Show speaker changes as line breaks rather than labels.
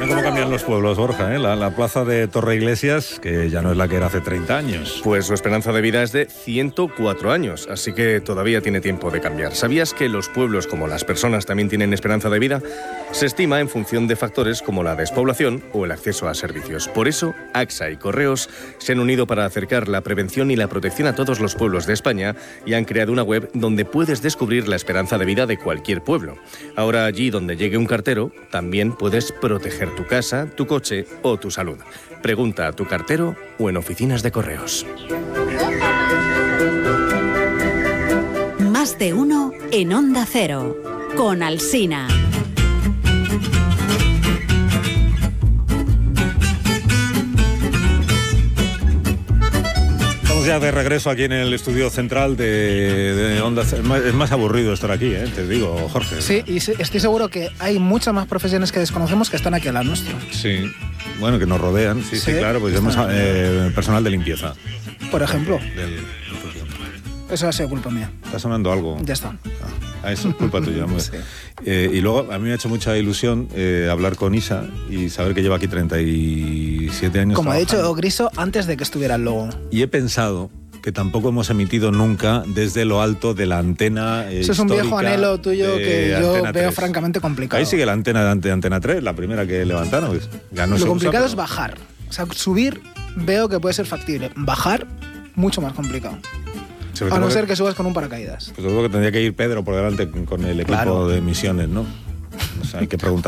cómo cambian los pueblos, Borja, ¿eh? La plaza de Torreiglesias, que ya no es la que era hace 30 años.
Pues su esperanza de vida es de 104 años, así que todavía tiene tiempo de cambiar. ¿Sabías que los pueblos, como las personas, también tienen esperanza de vida? Se estima en función de factores como la despoblación o el acceso a servicios. Por eso, AXA y Correos se han unido para acercar la prevención y la protección a todos los pueblos de España y han creado una web donde puedes descubrir la esperanza de vida de cualquier pueblo. Ahora, allí donde llegue un cartero, también puedes proteger tu casa, tu coche o tu salud. Pregunta a tu cartero o en oficinas de Correos.
Más de uno en Onda Cero, con Alsina.
Ya de regreso aquí en el estudio central de Onda Cero. Es más aburrido estar aquí, te digo, Jorge.
Sí, y estoy seguro que hay muchas más profesiones que desconocemos que están aquí al lado nuestro.
Sí, bueno, que nos rodean, sí, claro, pues tenemos personal de limpieza.
Por ejemplo. Eso ha sido culpa mía.
Está sonando algo.
Ya está.
Eso es culpa tuya.
Sí.
Y luego a mí me ha hecho mucha ilusión hablar con Isa y saber que lleva aquí 37 años.
Como
trabajando.
ha dicho Griso, antes de que estuviera el logo.
Y he pensado que tampoco hemos emitido nunca desde lo alto de la antena
Eso es un viejo anhelo tuyo que yo
Antena
veo
3.
francamente complicado.
Ahí sigue la antena de Antena 3, la primera que levantaron. Pues, ya no
lo
se
complicado
usa,
es bajar. O sea, subir veo que puede ser factible. Bajar, mucho más complicado. A no ser que subas con un paracaídas.
Pues todo que tendría que ir Pedro por delante con el equipo de misiones, ¿no? O sea, hay que preguntar.